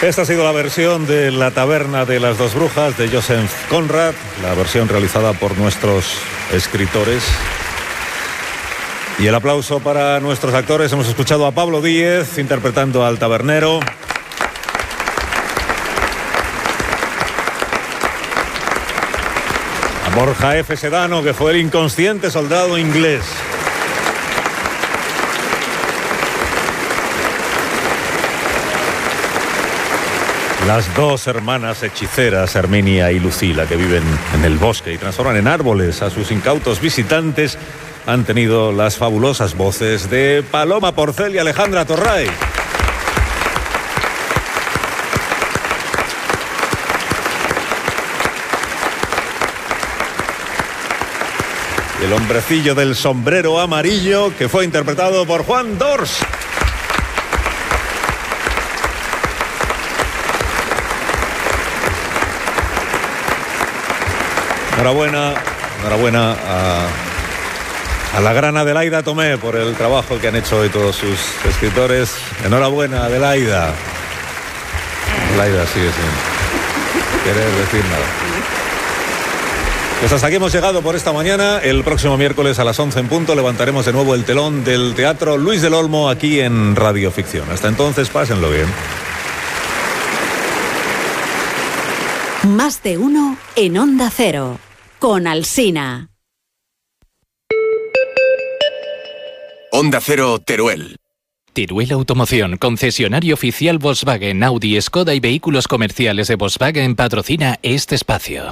Esta ha sido la versión de La taberna de las dos brujas de Joseph Conrad, la versión realizada por nuestros escritores. Y el aplauso para nuestros actores. Hemos escuchado a Pablo Díez interpretando al tabernero. A Borja F. Sedano, que fue el inconsciente soldado inglés. Las dos hermanas hechiceras, Herminia y Lucila, que viven en el bosque y transforman en árboles a sus incautos visitantes, han tenido las fabulosas voces de Paloma Porcel y Alejandra Torray. Y el hombrecillo del sombrero amarillo, que fue interpretado por Juan Dors. Enhorabuena a la gran Adelaida Tomé por el trabajo que han hecho hoy todos sus escritores. Enhorabuena, Adelaida. Adelaida sigue sin querer decir nada. Pues hasta aquí hemos llegado por esta mañana. El próximo miércoles a las 11 en punto levantaremos de nuevo el telón del Teatro Luis del Olmo aquí en Radio Ficción. Hasta entonces, pásenlo bien. Más de uno en Onda Cero, con Alsina. Onda Cero, Teruel. Teruel Automoción, concesionario oficial Volkswagen, Audi, Skoda y vehículos comerciales de Volkswagen, patrocina este espacio.